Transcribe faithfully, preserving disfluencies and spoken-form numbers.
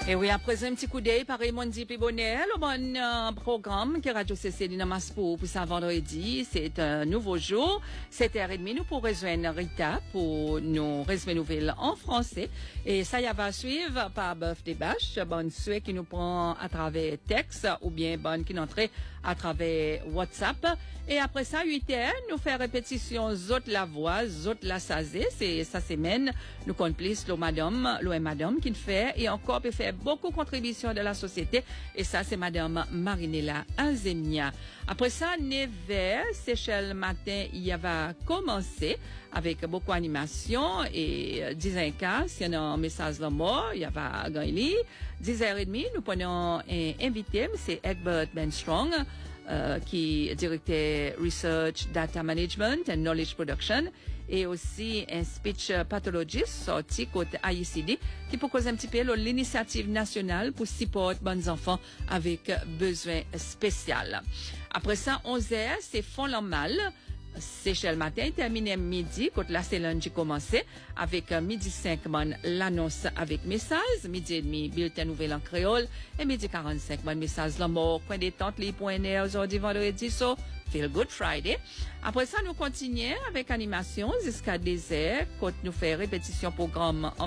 Et oui, après un petit coup d'œil par Raymond Pibonel, le bon euh, programme que Radio C C Dynamas pour, pour ce vendredi. C'est un nouveau jour. sept heures trente, nous pour rejoindre Rita pour nous résumer nouvelles en français. Et ça y va suivre par Bœuf des Bâches, bonne souhait qui nous prend à travers texte ou bien bonne qui nous entre à travers WhatsApp. Et après ça, huit heures, nous faire répétition zot la voix, zot la sazé. C'est sa semaine. Nous compte plus le madame, le madame qui le fait et encore peut faire beaucoup de contributions de la société. Et ça, c'est madame Marinella Azemia. Après ça, neuf heures, Seychelles matin, il va commencer avec beaucoup d'animation et dix heures quinze, s'il y a un message là mort, il va gagner. dix heures trente, nous prenons un invité, c'est Egbert Benstrong. Euh, qui est directeur Research, Data Management and Knowledge Production et aussi un speech pathologist sorti côté I E C D qui peut causer un petit peu l'initiative nationale pour supporter bonnes enfants avec besoins spéciaux. Après ça, onze heures, c'est Fond Normal. Seychelles matin, terminé midi, quand la Célange commençait, avec euh, midi cinq, man, l'annonce avec message, midi et demi, bulletin nouvelle en créole, et midi quarante-cinq, man, message la mort, coin détente, les points nerfs, aujourd'hui, vendredi, so, Feel Good Friday. Après ça, nous continuons avec animation jusqu'à deux heures, quand nous faisons répétition programme en